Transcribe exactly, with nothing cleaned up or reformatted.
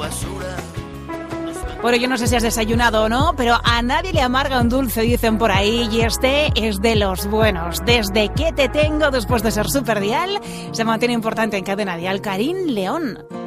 Bueno, yo no sé si has desayunado o no, pero a nadie le amarga un dulce, dicen por ahí, y este es de los buenos. Desde que te tengo, después de ser superdial, se mantiene importante en Cadena Dial, Karin León.